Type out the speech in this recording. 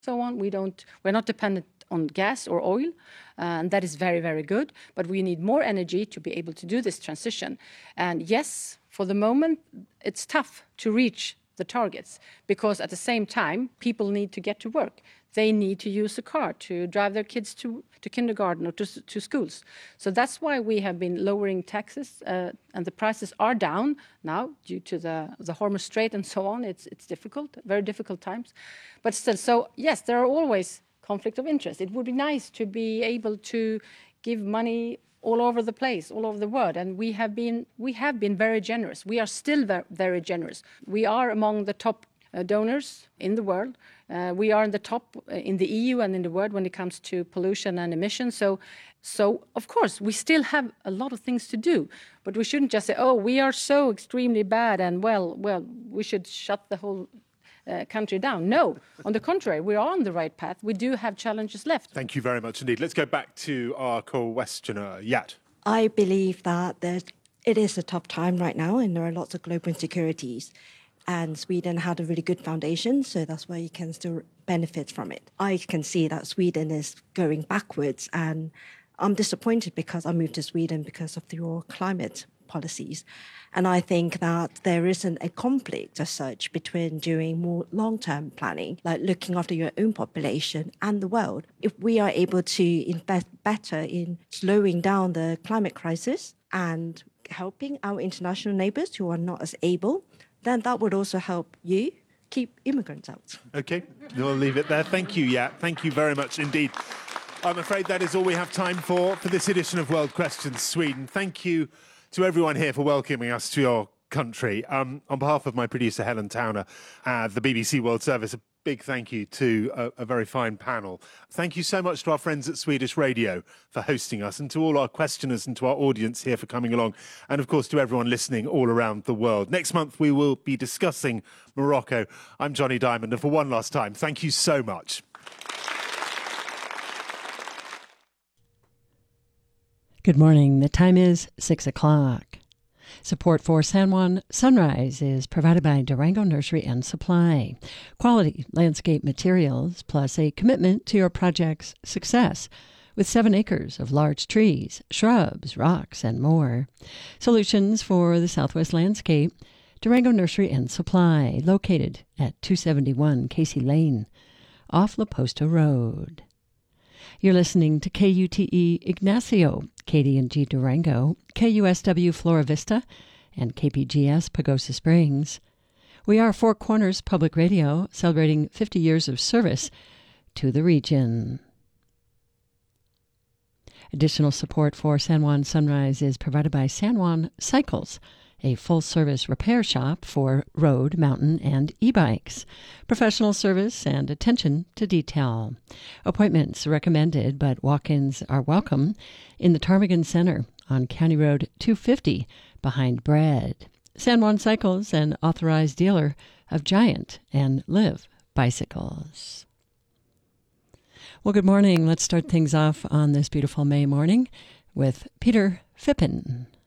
so on. We're not dependent on gas or oil, and that is very, very good. But we need more energy to be able to do this transition. And yes, for the moment, it's tough to reach the targets because at the same time, people need to get to work. They need to use a car to drive their kids to kindergarten or to schools. So that's why we have been lowering taxes, and the prices are down now due to the Hormuz Strait and so on. It's difficult, very difficult times. But still, so yes, there are always conflict of interest. It would be nice to be able to give money all over the place, all over the world. And we have been very generous. We are still very generous. We are among the top donors in the world. We are in the top in the EU and in the world when it comes to pollution and emissions. So of course, we still have a lot of things to do, but we shouldn't just say, oh, we are so extremely bad and well, we should shut the whole country down. No, on the contrary, we are on the right path. We do have challenges left. Thank you very much indeed. Let's go back to our co-questioner, Yat. I believe that it is a tough time right now, and there are lots of global insecurities. And Sweden had a really good foundation, so that's why you can still benefit from it. I can see that Sweden is going backwards, and I'm disappointed because I moved to Sweden because of your climate policies. And I think that there isn't a conflict as such between doing more long-term planning, like looking after your own population and the world. If we are able to invest better in slowing down the climate crisis and helping our international neighbors who are not as able, then that would also help you keep immigrants out. Okay, we'll leave it there. Thank you, Yat. Thank you very much indeed. I'm afraid that is all we have time for this edition of World Questions Sweden. Thank you to everyone here for welcoming us to your country. On behalf of my producer, Helen Towner, the BBC World Service, a big thank you to a very fine panel. Thank you so much to our friends at Swedish Radio for hosting us, and to all our questioners and to our audience here for coming along, and of course to everyone listening all around the world. Next month we will be discussing Morocco. I'm Johnny Diamond, and for one last time, thank you so much. Good morning. The time is 6 o'clock. Support for San Juan Sunrise is provided by Durango Nursery and Supply. Quality landscape materials plus a commitment to your project's success with 7 acres of large trees, shrubs, rocks, and more. Solutions for the Southwest landscape, Durango Nursery and Supply, located at 271 Casey Lane, off La Posta Road. You're listening to KUTE Ignacio, KD&G Durango, KUSW Flora Vista, and KPGS Pagosa Springs. We are Four Corners Public Radio, celebrating 50 years of service to the region. Additional support for San Juan Sunrise is provided by San Juan Cycles, a full-service repair shop for road, mountain, and e-bikes. Professional service and attention to detail. Appointments recommended, but walk-ins are welcome in the Ptarmigan Center on County Road 250 behind Bread. San Juan Cycles, an authorized dealer of Giant and Live bicycles. Well, good morning. Let's start things off on this beautiful May morning with Peter Phippen.